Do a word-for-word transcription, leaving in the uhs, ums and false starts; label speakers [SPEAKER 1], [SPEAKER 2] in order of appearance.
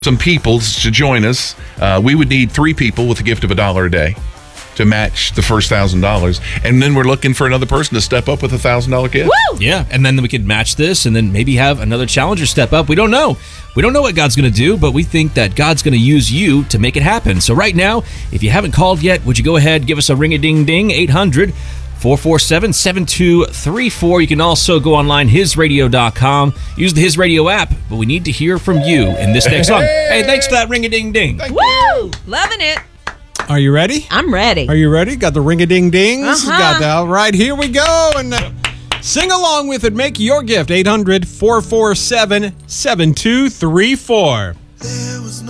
[SPEAKER 1] some people to join us. Uh, we would need three people with a gift of a dollar a day to match the first thousand dollars, and then we're looking for another person to step up with a thousand dollar gift.
[SPEAKER 2] Woo! Yeah, and then we could match this, and then maybe have another challenger step up. We don't know. We don't know what God's going to do, but we think that God's going to use you to make it happen. So right now, if you haven't called yet, would you go ahead, give us a ring-a-ding-ding, eight hundred, four four seven, seven two three four. You can also go online, his radio dot com. Use the His Radio app, but we need to hear from you in this next song. Hey, thanks for that ring-a-ding-ding.
[SPEAKER 3] Woo! You. Loving it.
[SPEAKER 4] Are you ready?
[SPEAKER 3] I'm ready.
[SPEAKER 4] Are you ready? Got the ring-a-ding-dings?
[SPEAKER 3] Uh-huh.
[SPEAKER 4] Got that. All right, here we go. And uh, sing along with it. Make your gift. eight hundred, four four seven, seven two three four.